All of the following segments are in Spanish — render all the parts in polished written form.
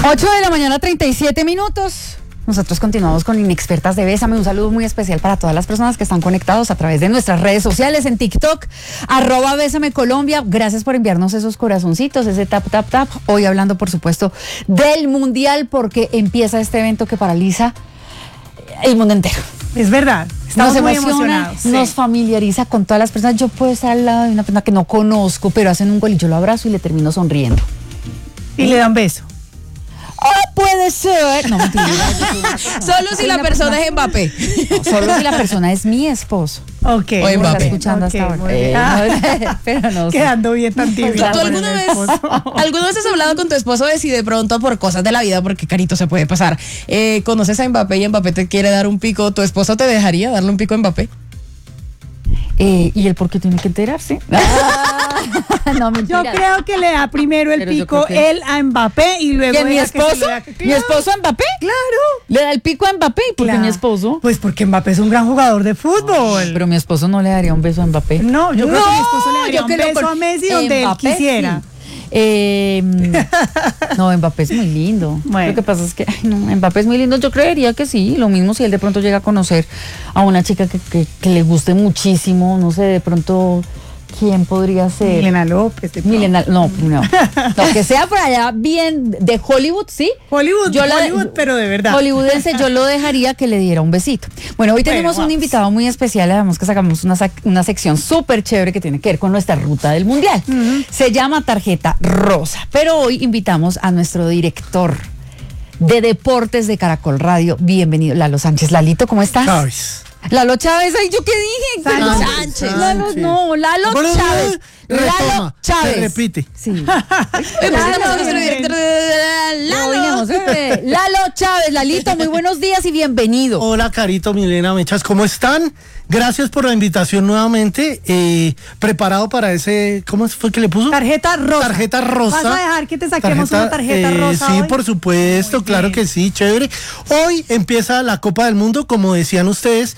8:37 a.m. Nosotros continuamos con Inexpertas de Bésame. Un saludo muy especial para todas las personas que están conectados a través de nuestras redes sociales en TikTok, @Bésame Colombia. Gracias por enviarnos esos corazoncitos, ese tap, tap, tap. Hoy hablando, por supuesto, del Mundial, porque empieza este evento que paraliza el mundo entero. Es verdad, estamos muy emocionados. Nos familiariza con todas las personas. Yo puedo estar al lado de una persona que no conozco, pero hacen un gol y yo lo abrazo y le termino sonriendo. Y le dan beso. Puede ser. No, mentira. Solo si la persona es Mbappé. No, solo si la persona es mi esposo. Ok. O Está Mbappé. escuchando hasta ahora. Pero no sé. Quedando bien tan tibia. ¿Tú alguna vez has hablado con tu esposo de si de pronto por cosas de la vida, porque carito se puede pasar, conoces a Mbappé y Mbappé te quiere dar un pico, ¿tu esposo te dejaría darle un pico a Mbappé? ¿Y él por qué tiene que enterarse? No, mentira. Yo creo que le da primero el Pero yo pico creo que- él a Mbappé y luego ¿Quién, mi ella que se esposo? lo da- ¿Mi esposo a Mbappé? Claro. ¿Le da el pico a Mbappé? ¿Y por qué Claro. mi esposo? Pues porque Mbappé es un gran jugador de fútbol. Pero mi esposo no le daría un beso a Mbappé. No, yo creo que mi esposo le daría yo un que lo beso con- a Messi donde Mbappé, él quisiera. sí. No, Mbappé es muy lindo. Bueno. Lo que pasa es que Mbappé es muy lindo. Yo creería que sí. Lo mismo si él de pronto llega a conocer a una chica que le guste muchísimo. No sé, de pronto, ¿quién podría ser? Milena López. de Milena, no. Lo que sea por allá bien de Hollywood, ¿sí? Hollywood, Yo la- Hollywood, pero de verdad. Hollywoodense, yo lo dejaría que le diera un besito. Bueno, hoy tenemos un vamos. invitado muy especial, además que sacamos una sección súper chévere que tiene que ver con nuestra ruta del Mundial. Se llama Tarjeta Rosa, pero hoy invitamos a nuestro director de deportes de Caracol Radio. Bienvenido, Lalo Sánchez. Lalito, ¿cómo estás? Chávez. Lalo Chávez, ay, ¿yo qué dije? Sánchez. Lalo, no, Lalo Bueno, Chávez. Lalo retoma, Chávez. se repite. Sí. Lalo. Lalo Chávez, Lalito, muy buenos días y bienvenido. Hola, Carito, Milena, Mechas, ¿cómo están? Gracias por la invitación nuevamente. Preparado para ese, ¿cómo fue que le puso? Tarjeta rosa. Tarjeta rosa. ¿Vas a dejar que te saquemos una tarjeta rosa Sí, hoy? por supuesto, Muy claro bien. que sí, chévere. Hoy empieza la Copa del Mundo, como decían ustedes.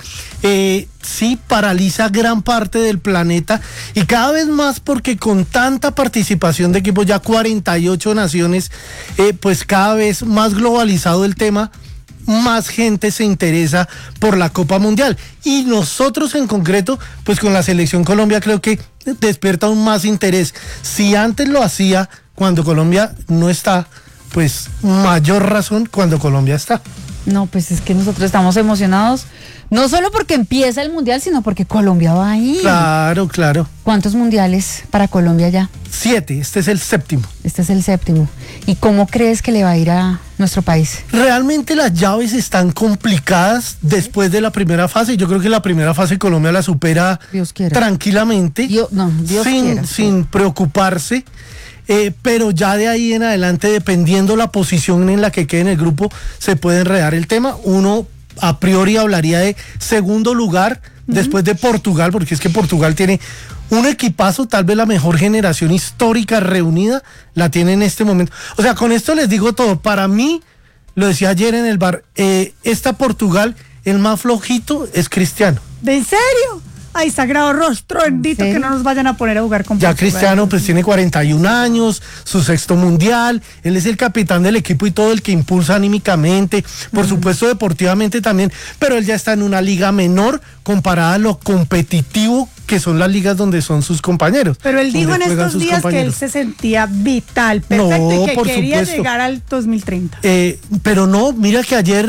Sí, paraliza gran parte del planeta y cada vez más porque con tanta participación de equipos, ya 48 naciones, pues cada vez más globalizado el tema, más gente se interesa por la Copa Mundial. Y nosotros en concreto, pues con la Selección Colombia creo que despierta aún más interés. Si antes lo hacía cuando Colombia no está, pues mayor razón cuando Colombia está. No, pues es que nosotros estamos emocionados, no solo porque empieza el Mundial, sino porque Colombia va ahí. Claro, claro. ¿Cuántos mundiales para Colombia ya? 7, este es el 7º. Este es el 7º. ¿Y cómo crees que le va a ir a nuestro país? Realmente las llaves están complicadas después de la primera fase. Yo creo que la primera fase Colombia la supera Dios quiera. tranquilamente, Dios quiera. sin preocuparse. Pero ya de ahí en adelante, dependiendo la posición en la que quede en el grupo, se puede enredar el tema. Uno a priori hablaría de segundo lugar después de Portugal, porque es que Portugal tiene un equipazo, tal vez la mejor generación histórica reunida la tiene en este momento. O sea, con esto les digo todo. Para mí, lo decía ayer en el bar, esta Portugal, el más flojito es Cristiano. ¿De en serio? Ay, sagrado rostro bendito, serio? que no nos vayan a poner a jugar con Ya Portugal. Cristiano pues tiene 41 años, su 6º mundial, él es el capitán del equipo y todo el que impulsa anímicamente, por supuesto deportivamente también, pero él ya está en una liga menor comparada a lo competitivo que son las ligas donde son sus compañeros. Pero él dijo en donde juegan estos sus días que él compañeros. se sentía vital, perfecto, No, y que por quería supuesto. llegar al 2030. Pero no, mira que ayer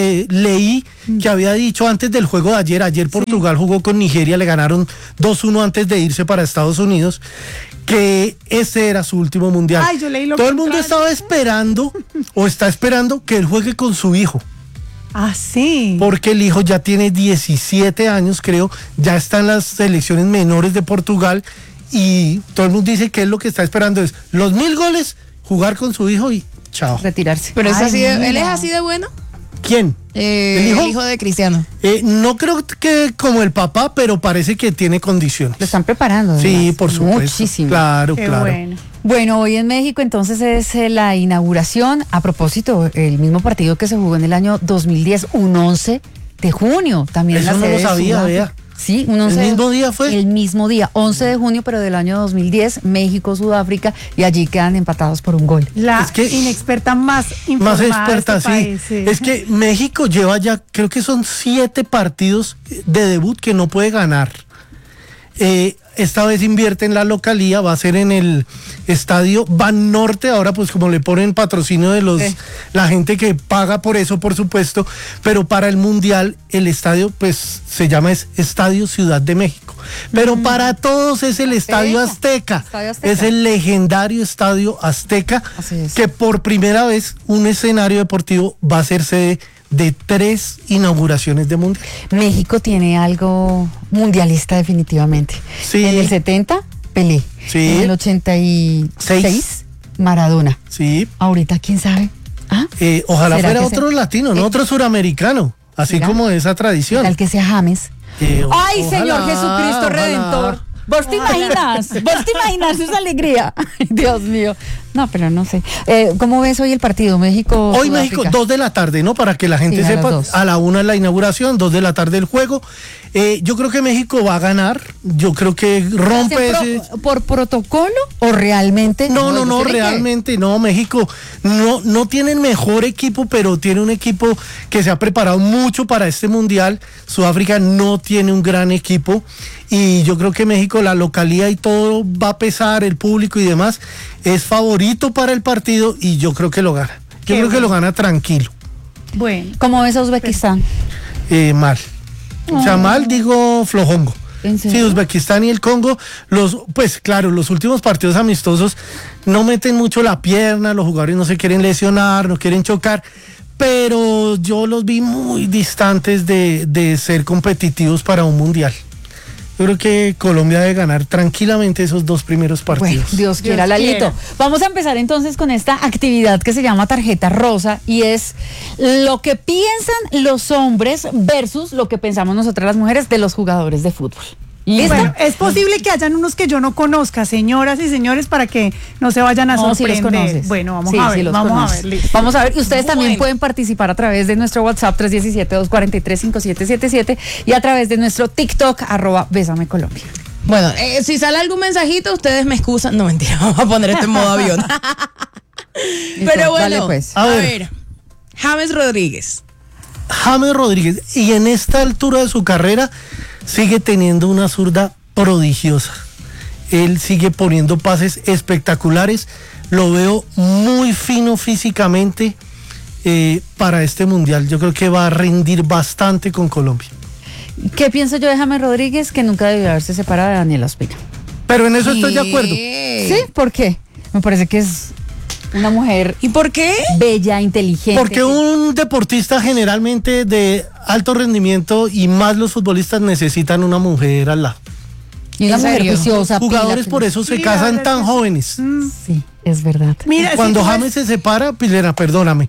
leí que había dicho antes del juego de ayer Portugal jugó con Nigeria, le ganaron 2-1 antes de irse para Estados Unidos, que ese era su último mundial. Ay, yo leí lo Todo el mundo contrario. estaba esperando o está esperando que él juegue con su hijo, Ah, sí. porque el hijo ya tiene 17 años, creo, ya está en las selecciones menores de Portugal y todo el mundo dice que él lo que está esperando es los 1000 goles, jugar con su hijo y chao. Retirarse. Pero es Ay, así de, mira. él es así de bueno. ¿Quién? El hijo de Cristiano. No creo que como el papá, pero parece que tiene condiciones. Lo están preparando. Sí, además. por supuesto. Muchísimo. Claro, Qué claro. bueno. Bueno, hoy en México entonces es la inauguración. A propósito, el mismo partido que se jugó en el año 2010, un 11 de junio. También en Eso la no sede lo de sabía, Sudáfrica. vea. Sí, un 11 ¿El mismo día fue? El mismo día, 11 de junio, pero del año 2010, México, Sudáfrica, y allí quedan empatados por un gol. La Es que- inexperta más Más informada experta, de este país, sí. Es que México lleva ya, creo que son 7 partidos de debut que no puede ganar. Esta vez invierte en la localía, va a ser en el estadio Banorte, ahora pues como le ponen patrocinio de la gente que paga por eso, por supuesto, pero para el Mundial el estadio pues se llama Estadio Ciudad de México, pero para todos es el Estadio Azteca, Estadio Azteca. es el legendario Estadio Azteca, Así es. que por primera vez un escenario deportivo va a ser sede de 3 inauguraciones de Mundial. México tiene algo mundialista definitivamente. Sí. En el 70, Pelé. Sí. En el 86, Maradona. Sí, Ahorita, ¿quién sabe? ¿Ah? ojalá ¿Será fuera que otro latino, no otro suramericano, así ¿Será? como esa tradición. Tal que sea James. ¡Ay, Ojalá, Señor Jesucristo ojalá. Redentor! ¿Vos te imaginas esa alegría? Ay, Dios mío. No, pero no sé. ¿Cómo ves hoy el partido? México. Hoy Sudáfrica? México, 2 de la tarde, ¿no? Para que la gente Sí, a las sepa, 2. a la 1 es la inauguración, 2 de la tarde el juego. Yo creo que México va a ganar, yo creo que rompe ese... ¿Por protocolo o realmente? No, ellos tienen que- realmente no. México no tiene el mejor equipo, pero tiene un equipo que se ha preparado mucho para este mundial. Sudáfrica no tiene un gran equipo y yo creo que México, la localía y todo va a pesar, el público y demás, es favorito para el partido y yo creo que lo gana. Yo creo que lo gana tranquilo, Bueno, ¿Cómo ves a Uzbekistán? mal. O sea, mal digo flojongo. ¿En serio? Sí, Uzbekistán y el Congo, pues claro, los últimos partidos amistosos no meten mucho la pierna, los jugadores no se quieren lesionar, no quieren chocar, pero yo los vi muy distantes de ser competitivos para un mundial. Yo creo que Colombia debe ganar tranquilamente esos 2 primeros Bueno, partidos. Dios quiera, Dios Lalito. quiera. Vamos a empezar entonces con esta actividad que se llama tarjeta rosa y es lo que piensan los hombres versus lo que pensamos nosotras las mujeres de los jugadores de fútbol. ¿Listo? bueno, es posible que hayan unos que yo no conozca, señoras y señores, para que no se vayan a No, sí los sorprender. conoces. Bueno, vamos Sí, a sí ver, los vamos a conoces. ver. listo. Vamos a ver, y ustedes también Bueno. pueden participar a través de nuestro WhatsApp 317-243-5777 y a través de nuestro TikTok @BésameColombia. Bueno, si sale algún mensajito, ustedes me excusan. No, mentira, vamos a poner esto en modo avión. Pero bueno, dale, pues. a A ver. James Rodríguez. James Rodríguez, y en esta altura de su carrera sigue teniendo una zurda prodigiosa. Él sigue poniendo pases espectaculares. Lo veo muy fino físicamente para este mundial. Yo creo que va a rendir bastante con Colombia. ¿Qué pienso yo de James Rodríguez? Que nunca debió haberse separado de Daniela Ospina. Pero en eso estoy de acuerdo. ¿Sí? ¿Por qué? Me parece que es una mujer ¿Y por qué? bella, inteligente. Porque un deportista generalmente de alto rendimiento y más los futbolistas necesitan una mujer al lado. Y una ¿En mujer serio? juiciosa. Jugadores pila, por eso se Sí, casan la verdad tan es que jóvenes. Sí, es verdad. Mira, si Cuando tú ves- James se separa, Pilera, perdóname,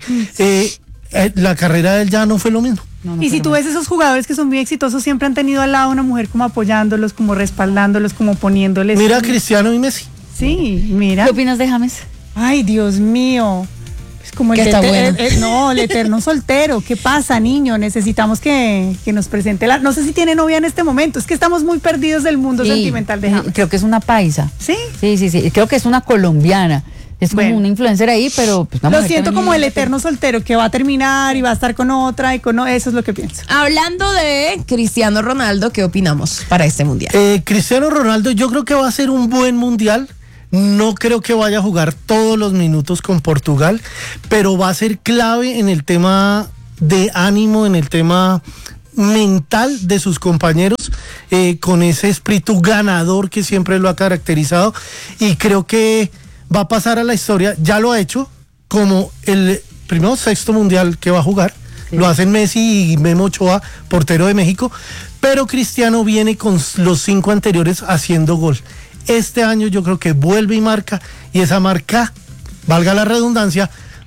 la carrera de él ya no fue lo mismo. No, no, Y si pero tú ves esos jugadores que son muy exitosos, siempre han tenido al lado una mujer como apoyándolos, como respaldándolos, como poniéndoles. Mira a Cristiano y Messi. Sí, mira. ¿Qué opinas de James? Ay, Dios mío. Es como el Que está bueno. no, el eterno soltero. ¿Qué pasa, niño? Necesitamos que nos presente la. No sé si tiene novia en este momento. Es que estamos muy perdidos del mundo Sí, sentimental de James. creo que es una paisa. ¿Sí? Sí. Creo que es una colombiana. Es como Bueno. una influencer ahí, pero pues, una Lo mujer siento también como el muy- eterno soltero que va a terminar y va a estar con otra y eso es lo que pienso. Hablando de Cristiano Ronaldo, ¿qué opinamos para este mundial? Cristiano Ronaldo, yo creo que va a ser un buen mundial. No creo que vaya a jugar todos los minutos con Portugal, pero va a ser clave en el tema de ánimo, en el tema mental de sus compañeros, con ese espíritu ganador que siempre lo ha caracterizado, y creo que va a pasar a la historia, ya lo ha hecho, como el primero 6º mundial que va a jugar. Lo hacen Messi y Memo Ochoa, portero de México, pero Cristiano viene con los 5 anteriores haciendo gol. Este año yo creo que vuelve y marca, y esa marca, valga la redundancia,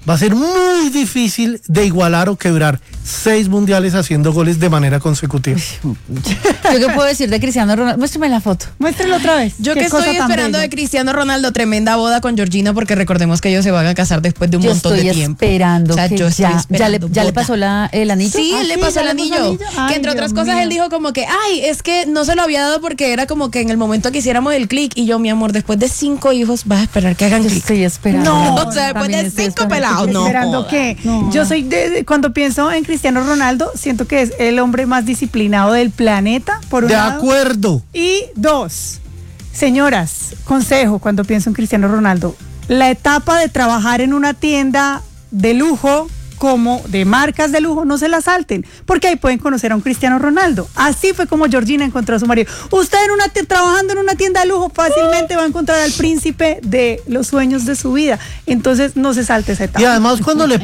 va a ser muy difícil de igualar o quebrar 6 mundiales haciendo goles de manera consecutiva. ¿Yo qué puedo decir de Cristiano Ronaldo? Muéstrame la foto. Muéstralo otra vez. Yo Qué que cosa estoy tan esperando bella. de Cristiano Ronaldo, tremenda boda con Georgina, porque recordemos que ellos se van a casar después de un Yo montón de estoy tiempo. esperando O sea, que yo estoy ya le esperando pasó el anillo. Sí, Ah, él le sí, pasó ya el le pasó anillo. el anillo. Ay, Que entre otras Dios cosas mío. él dijo como que, ay, es que no se lo había dado porque era como que en el momento que hiciéramos el clic. Y yo, mi amor, después de 5 hijos, vas a esperar que hagan Yo clic. estoy esperando. No, O sea, después También de estoy 5 esperando. pelados, no. Esperando joda. que No. yo soy cuando pienso en Cristiano Ronaldo, siento que es el hombre más disciplinado del planeta, por un De lado. acuerdo. Y 2, señoras, consejo cuando pienso en Cristiano Ronaldo, la etapa de trabajar en una tienda de lujo, como de marcas de lujo, no se la salten, porque ahí pueden conocer a un Cristiano Ronaldo. Así fue como Georgina encontró a su marido. Usted trabajando en una tienda de lujo fácilmente va a encontrar al príncipe de los sueños de su vida. Entonces no se salte esa etapa. Y además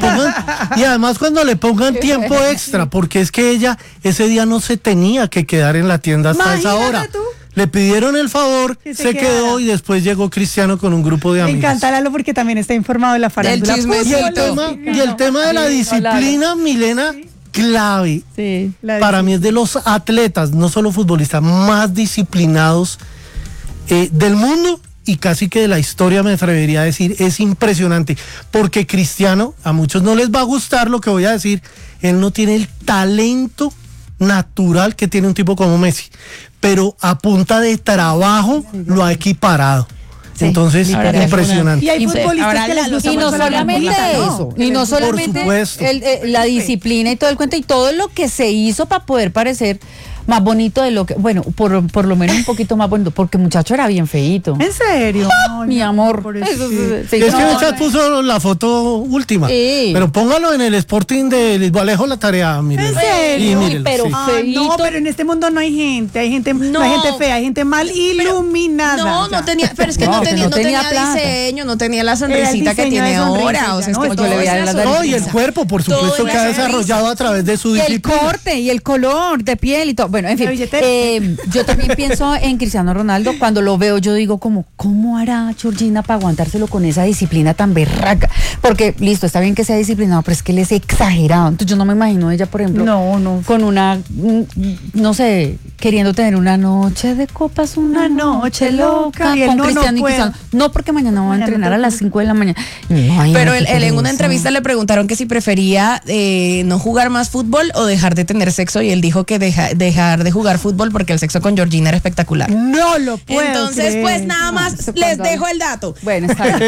cuando le pongan tiempo extra, porque es que ella ese día no se tenía que quedar en la tienda hasta esa Imagínate hora. tú. Le pidieron el favor, Que se se quedó quedara. y después llegó Cristiano con un grupo de Me amigos. encanta Lalo porque también está informado de la farándula. chismecito. Y el tema de la disciplina, Milena, clave. Sí. Para mí es de los atletas, no solo futbolistas, más disciplinados del mundo y casi que de la historia, me atrevería a decir. Es impresionante, porque Cristiano, a muchos no les va a gustar lo que voy a decir, él no tiene el talento natural que tiene un tipo como Messi, pero a punta de trabajo lo ha equiparado. Sí, Entonces, literal. impresionante. Y hay futbolistas Ahora que les Lalo gusta Y no mucho la solamente música, eso, y no Por solamente supuesto. la disciplina y todo el cuento y todo lo que se hizo para poder parecer más bonito de lo que, bueno, por lo menos un poquito más bonito, porque muchacho era bien feíto. ¿En serio? Ay, Mi amor. pobrecito. Eso sí, Es que no, el chat puso la foto última, Sí. pero póngalo en el Sporting de Lisboa, la tarea, mire. ¿En serio? Y Uy, mírelo, pero sí. Ah, feíto. no, pero en este mundo no hay gente, no hay gente fea, hay gente mal iluminada. No, ya. no tenía, pero es que No, no, que tenía, no no tenía tenía plata. diseño, no tenía la Era sonrisita el que diseño de tiene sonrisa, ahora. O sea, es no, que yo todo le veía es la la nariz. No, y el sonrisa. cuerpo, por Todo supuesto, es que ha la desarrollado sonrisa. a través de su Y el disciplina. corte y el color de piel y todo. Bueno, en fin, La billetera. yo también pienso en Cristiano Ronaldo. Cuando lo veo, yo digo como, ¿cómo hará Georgina para aguantárselo con esa disciplina tan berraca? Porque, listo, está bien que sea disciplinado, pero es que él es exagerado. Entonces yo no me imagino ella, por ejemplo, No. con una, no sé, queriendo tener una noche de copas, una noche loca, y él con no Cristiano y puede. Cristiano. No, porque mañana va a Mañana entrenar a toca. las 5 de la mañana. Pero él en una entrevista entrevista le preguntaron que si prefería no jugar más fútbol o dejar de tener sexo, y él dijo que dejar de jugar fútbol porque el sexo con Georgina era espectacular. No lo puedo Entonces, creer. pues nada más eso les cuando- dejo el dato. Bueno, está bien.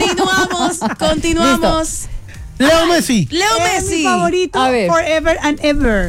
Continuamos. Leo Messi. Leo Es mi Messi. favorito A ver. forever and ever.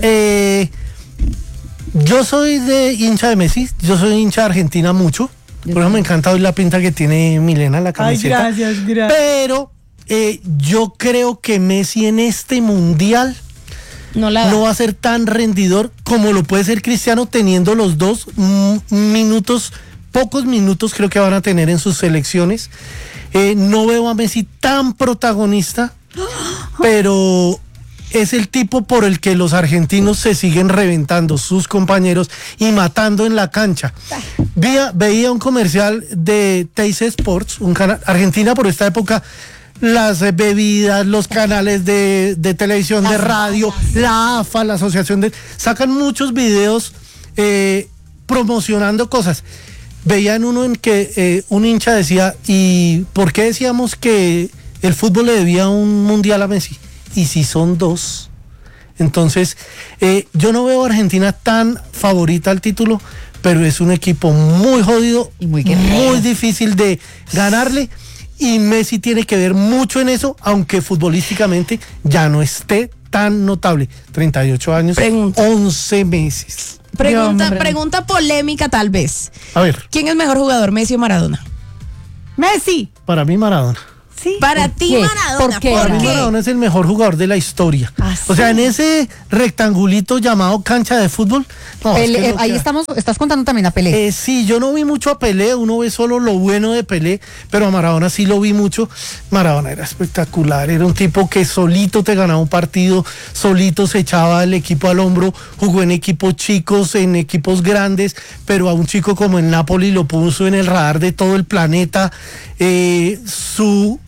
Yo soy de hincha de Messi, yo soy hincha de Argentina mucho. Por eso me encanta hoy la pinta que tiene Milena en la Ay, camiseta. gracias. Pero yo creo que Messi en este mundial No la da. no va a ser tan rendidor como lo puede ser Cristiano, teniendo los dos minutos, pocos minutos creo que van a tener en sus selecciones. No veo a Messi tan protagonista, pero es el tipo por el que los argentinos se siguen reventando, sus compañeros, y matando en la cancha. Veía un comercial de Teis Sports, un canal Argentina por esta época. Las bebidas, los canales de televisión, de radio, la AFA, la asociación sacan muchos videos promocionando cosas. Veían uno en que un hincha decía, ¿y por qué decíamos que el fútbol le debía un mundial a Messi? Y si son 2. Entonces, yo no veo a Argentina tan favorita al título, pero es un equipo muy jodido, Y muy guerrero. muy difícil de ganarle. Y Messi tiene que ver mucho en eso, aunque futbolísticamente ya no esté tan notable. 38 años, Pregunta. 11 meses. Pregunta polémica tal vez. A ver, ¿Quién es mejor jugador, Messi o Maradona? Messi. para mí Maradona. Sí. Para ¿Por ti, qué? Maradona. ¿Por qué? Para mí qué? Maradona es el mejor jugador de la historia. ¿Ah, O sea, sí? en ese rectangulito llamado cancha de fútbol. no, es que no ahí queda. estás contando también a Pelé. Sí, yo no vi mucho a Pelé, uno ve solo lo bueno de Pelé, pero a Maradona sí lo vi mucho. Maradona era espectacular, era un tipo que solito te ganaba un partido, solito se echaba el equipo al hombro, jugó en equipos chicos, en equipos grandes, pero a un chico como el Napoli lo puso en el radar de todo el planeta. Su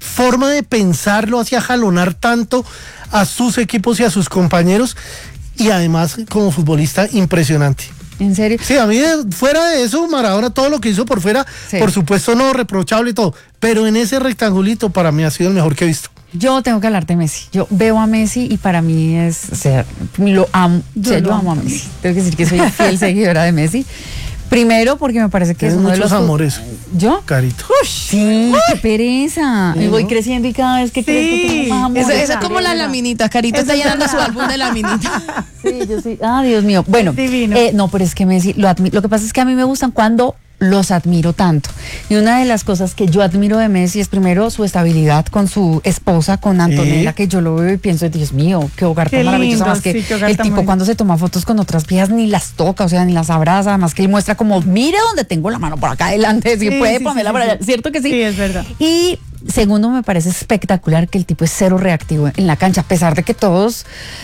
forma de pensar lo hacía jalonar tanto a sus equipos y a sus compañeros, y además como futbolista impresionante. ¿En serio? Sí, a mí fuera de eso, Maradona, todo lo que hizo por fuera, Sí. por supuesto no, reprochable y todo, pero en ese rectangulito para mí ha sido el mejor que he visto. Yo tengo que hablar de Messi. Yo veo a Messi y para mí es, o sea, lo amo. O sea, yo amo a Messi. Tengo que decir que soy fiel seguidora de Messi. Primero porque me parece que Tienes es uno de muchos los amores, ¿Yo? Carito. Sí, qué pereza. Y voy creciendo y cada vez que Sí. crezco tengo más amor. Esa es como las laminitas. Carito está llenando su álbum de laminitas. Sí, yo sí. Ah, Dios mío. Bueno, Divino. no, pero es que Messi, lo que pasa es que a mí me gustan cuando los admiro tanto. Y una de las cosas que yo admiro de Messi es primero su estabilidad con su esposa, con Antonella, que yo lo veo y pienso, Dios mío, qué hogar Qué tan maravilloso. lindo, Más que sí, qué hogar el tan tipo bonito. cuando se toma fotos con otras viejas ni las toca, o sea, ni las abraza, además que él muestra como, mire dónde tengo la mano por acá adelante, si Sí, puede sí, Pamela sí, por sí, allá, sí. ¿cierto que sí? Sí, es verdad. Y segundo, me parece espectacular que el tipo es cero reactivo en la cancha, a pesar de que todos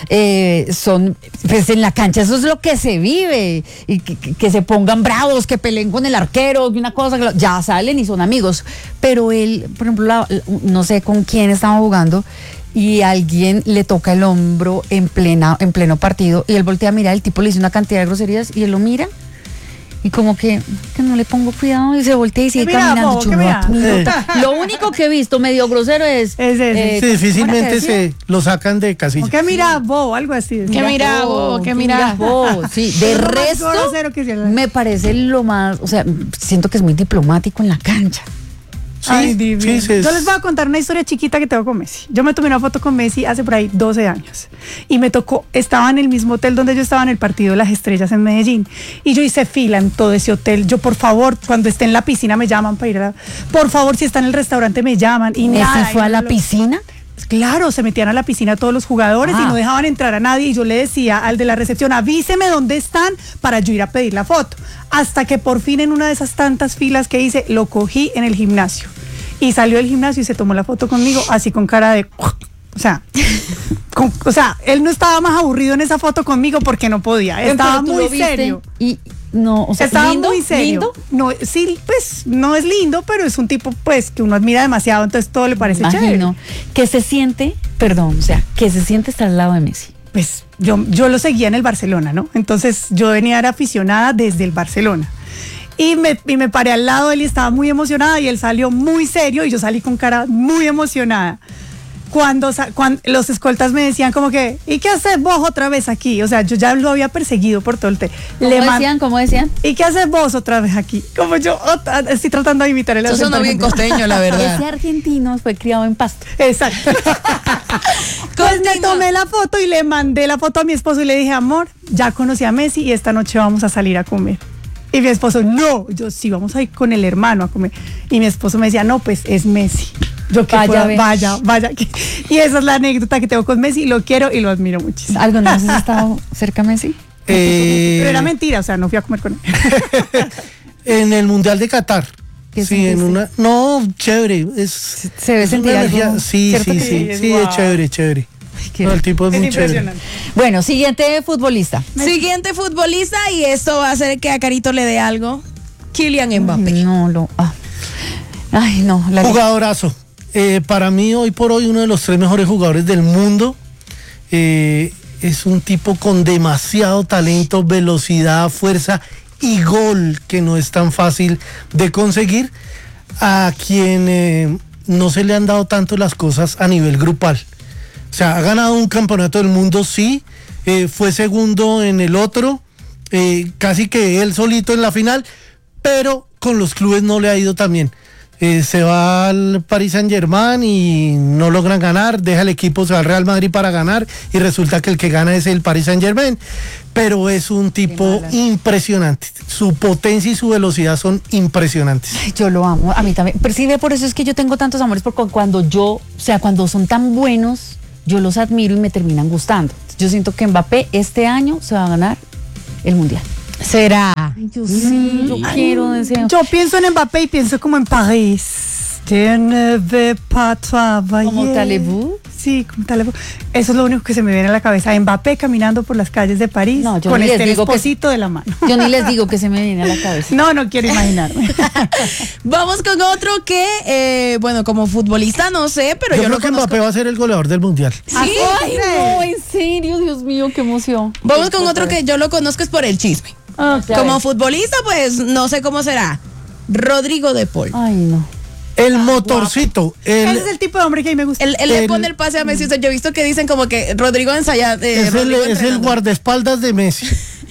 son, pues en la cancha eso es lo que se vive, y que se pongan bravos, que peleen con el arquero, y una cosa, ya salen y son amigos. Pero él, por ejemplo, no sé con quién estaba jugando, y alguien le toca el hombro en pleno partido, y él voltea a mirar, el tipo le dice una cantidad de groserías, y él lo mira. Y como que no le pongo cuidado y se voltea y sigue mira, caminando. bobo, Yo que lo mira. admiro. Lo único que he visto medio grosero es... ese. Sí, difícilmente ¿cómo era que decía? se lo sacan de casilla. ¿O qué mira, Bo? Algo así. ¿Qué mira, bobo? ¿Qué mira? bobo? Sí, de Es lo más resto grosero que se- me parece lo más, o sea, siento que es muy diplomático en la cancha. Sí, Ay, divino. sí, sí, Yo les voy a contar una historia chiquita que tengo con Messi. Yo me tomé una foto con Messi hace por ahí 12 años y me tocó, estaba en el mismo hotel donde yo estaba en el partido de las Estrellas en Medellín y yo hice fila en todo ese hotel. Yo, por favor, cuando esté en la piscina me llaman para ir a... Por favor, si está en el restaurante me llaman y nada. ¿Ese fue y a la no lo- piscina? Claro, se metían a la piscina todos los jugadores y Ah. no dejaban entrar a nadie y yo le decía al de la recepción, avíseme dónde están para yo ir a pedir la foto. Hasta que por fin en una de esas tantas filas que hice, lo cogí en el gimnasio. Y salió del gimnasio y se tomó la foto conmigo así con cara de... O sea, él no estaba más aburrido en esa foto conmigo porque no podía. Estaba Pero tú muy lo viste serio. Y no, o sea, Estaba lindo, muy serio. lindo. No, sí, pues no es lindo, pero es un tipo pues que uno admira demasiado, entonces todo le parece chévere. Imagino que se siente, perdón, o sea, que se siente estar al lado de Messi. Pues yo lo seguía en el Barcelona, ¿no? Entonces yo venía, era aficionada desde el Barcelona. Y me paré al lado de él y estaba muy emocionada y él salió muy serio y yo salí con cara muy emocionada. Cuando los escoltas me decían como que, ¿y qué haces vos otra vez aquí? O sea, yo ya lo había perseguido por todo el té. ¿Cómo decían? ¿Y qué haces vos otra vez aquí? Como yo estoy tratando de imitar el Eso acento sonó bien argentino. costeño, la Ese verdad. argentino fue criado en Pasto. Exacto. Pues me Continúa. tomé la foto y le mandé la foto a mi esposo y le dije, amor, ya conocí a Messi y esta noche vamos a salir a comer. Y mi esposo, no, yo sí, vamos a ir con el hermano a comer. Y mi esposo me decía, no, pues es Messi. Yo que Vaya, ve. vaya. Y esa es la anécdota que tengo con Messi, lo quiero y lo admiro muchísimo. ¿Alguna vez has estado cerca a Messi? Pero era mentira, o sea, no fui a comer con él. En el Mundial de Qatar. ¿Qué Sí, en sentiste? una... No, chévere. Se ve es sentir una algo, energía. Sí, ¿cierto sí, que sí. sí? Sí, Wow. es chévere. Ay, qué- No, el tipo es Es muy chévere. impresionante. Bueno, siguiente futbolista. Siguiente futbolista, y esto va a hacer que a Carito le dé algo. Kylian Mbappé. No, Ay, no. Jugadorazo. Para mí, hoy por hoy, uno de los 3 mejores jugadores del mundo. Es un tipo con demasiado talento, velocidad, fuerza y gol, que no es tan fácil de conseguir, a quien no se le han dado tanto las cosas a nivel grupal. O sea, ha ganado un campeonato del mundo, sí, fue segundo en el otro, casi que él solito en la final, pero con los clubes no le ha ido tan bien. Se va al Paris Saint-Germain y no logran ganar, deja el equipo, se va al Real Madrid para ganar y resulta que el que gana es el Paris Saint-Germain, pero es un tipo impresionante, su potencia y su velocidad son impresionantes. Ay, yo lo amo, a mí también. Pero sí, por eso es que yo tengo tantos amores, porque cuando cuando son tan buenos, yo los admiro y me terminan gustando. Yo siento que Mbappé este año se va a ganar el Mundial. ¿Será? Ay, yo sí, yo quiero, deseo. Yo pienso en Mbappé y pienso como en París. Je ne vais pas travailler. ¿Cómo Talebú? Sí, como tal. Eso es lo único que se me viene a la cabeza. Mbappé caminando por las calles de París No, yo con ni les este digo que- esposito de la mano. Yo ni les digo que se me viene a la cabeza. No quiero imaginarme. Vamos con otro que, bueno, como futbolista no sé, pero Yo yo creo lo que conozco. Mbappé va a ser el goleador del mundial. Sí. Ay, no, en serio, Dios mío, qué emoción. Vamos con otro que yo lo conozco es por el chisme. Ya Como ves. futbolista, pues no sé cómo será. Rodrigo de Paul. Ay, no. El motorcito. Ese es el tipo de hombre que a mí me gusta. Él le el- pone el pase a Messi. O sea, yo he visto que dicen como que Rodrigo ensaya. Es Rodrigo el entrenando. guardaespaldas de Messi.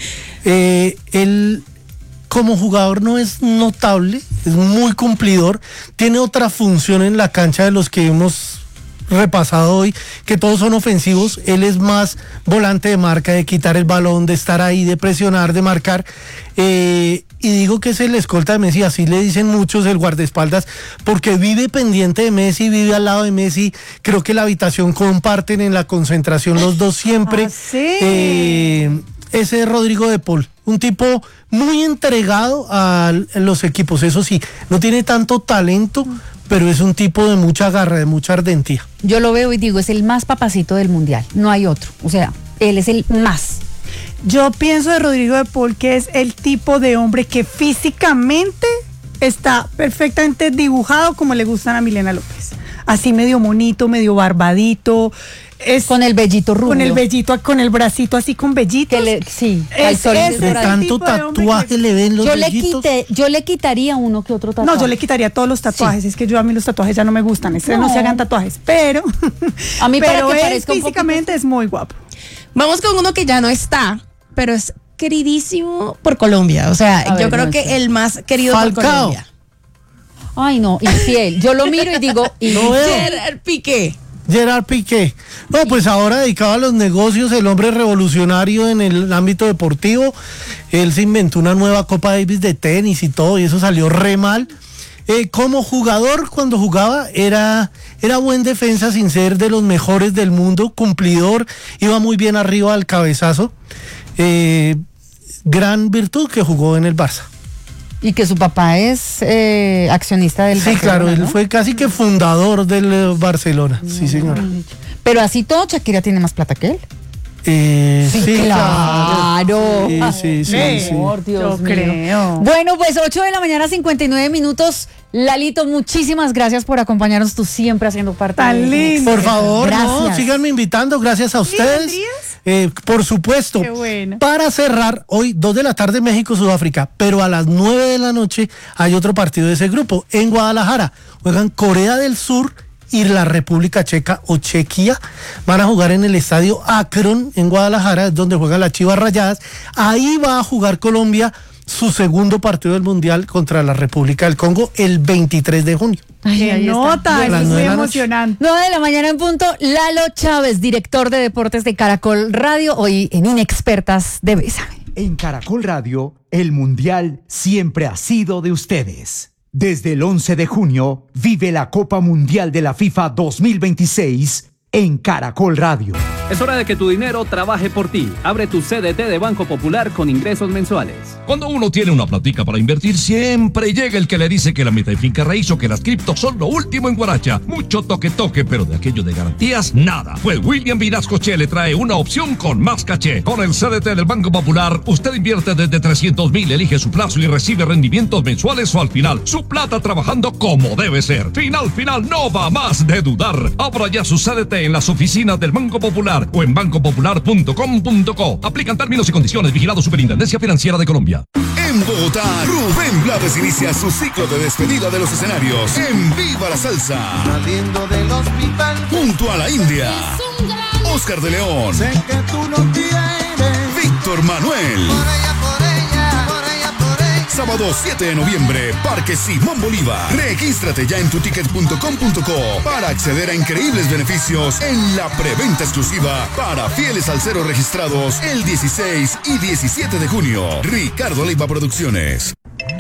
Él como jugador no es notable, es muy cumplidor, tiene otra función en la cancha de los que hemos repasado hoy, que todos son ofensivos. Él es más volante de marca, de quitar el balón, de estar ahí, de presionar, de marcar. Y digo que es el escolta de Messi, así le dicen muchos, el guardaespaldas, porque vive pendiente de Messi, vive al lado de Messi. Creo que la habitación comparten en la concentración los dos siempre. Ah, sí. Ese es Rodrigo de Paul, un tipo muy entregado a los equipos. Eso sí, no tiene tanto talento, pero es un tipo de mucha garra, de mucha ardentía. Yo lo veo y digo, es el más papacito del mundial. No hay otro. O sea, él es el más. Yo pienso de Rodrigo de Paul que es el tipo de hombre que físicamente está perfectamente dibujado como le gustan a Milena López. Así medio monito, medio barbadito. Es Con el vellito rubio. con el vellito, con el bracito así con vellitos. Sí, Es- al sol es de De el dorado. tanto tipo de hombre tatuaje que- le ven los Yo le vellitos. yo le quitaría uno que otro tatuaje. No, yo le quitaría todos los tatuajes. Es que a mí los tatuajes ya no me gustan. No se hagan tatuajes. Pero, A mí para pero que él parezca un poquito- físicamente es muy guapo. Vamos con uno que ya no está, pero es queridísimo por Colombia. O sea, A yo ver, creo no que sé. el más querido por Falcao. Colombia. Ay, no, infiel. Yo lo miro y digo, No veo. Gerard Piqué. Gerard Piqué. No, pues ahora dedicado a los negocios, el hombre revolucionario en el ámbito deportivo. Él se inventó una nueva Copa Davis de tenis y todo, y eso salió re mal. Como jugador, cuando jugaba, era buen defensa sin ser de los mejores del mundo, cumplidor, iba muy bien arriba al cabezazo. Gran virtud que jugó en el Barça. y que su papá es accionista del Sí, Barcelona, claro, él ¿no? fue casi que fundador del Barcelona. Sí, señora. Pero así todo, Shakira tiene más plata que él. Sí, claro. Sí. Por Dios Yo mío. creo. Bueno, pues 8 de la mañana, 59 minutos. Lalito, muchísimas gracias por acompañarnos. Tú siempre haciendo parte Tan lindo. Por favor, no, Gracias. síganme invitando, gracias a ustedes. Por supuesto. Qué bueno. Para cerrar, hoy 2 de la tarde México, Sudáfrica, pero a las 9 de la noche hay otro partido de ese grupo en Guadalajara. Juegan Corea del Sur y la República Checa o Chequia. Van a jugar en el estadio Akron en Guadalajara, es donde juegan las Chivas Rayadas. Ahí va a jugar Colombia su segundo partido del Mundial contra la República del Congo el 23 de junio. Ay, Qué ahí está. nota, A eso las es 9 muy de la noche. emocionante. 9 de la mañana en punto. Lalo Chávez, director de deportes de Caracol Radio, hoy en Inexpertas de Bésame. En Caracol Radio, el Mundial siempre ha sido de ustedes. Desde el 11 de junio, vive la Copa Mundial de la FIFA 2026 en Caracol Radio. Es hora de que tu dinero trabaje por ti. Abre tu CDT de Banco Popular con ingresos mensuales. Cuando uno tiene una platica para invertir, siempre llega el que le dice que la meta de finca raíz o que las criptos son lo último en Guaracha. Mucho toque, pero de aquello de garantías, nada. Pues William Vinascoche le trae una opción con más caché. Con el CDT del Banco Popular, usted invierte desde 300,000, elige su plazo y recibe rendimientos mensuales o al final. Su plata trabajando como debe ser. Final, no va más de dudar. Abra ya su CDT en las oficinas del Banco Popular o en bancopopular.com.co. Aplican términos y condiciones. Vigilado Superintendencia Financiera de Colombia. En Bogotá, Rubén Blades inicia su ciclo de despedida de los escenarios en Viva la Salsa. Saliendo del hospital, Junto a la India, Oscar de León, sé que tú no quieres. Víctor Manuel. Por ella, por ella, por ella, por ella. Sábado 7 de noviembre, Parque Simón Bolívar. Regístrate ya en tuticket.com.co para acceder a increíbles beneficios en la preventa exclusiva para fieles salseros registrados el 16 y 17 de junio. Ricardo Leiva Producciones.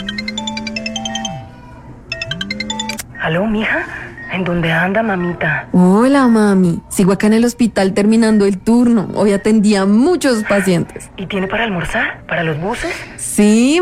¿Aló, mija? ¿En dónde anda, mamita? Hola, mami. Sigo acá en el hospital terminando el turno. Hoy atendí a muchos pacientes. ¿Y tiene para almorzar? ¿Para los buses? Sí,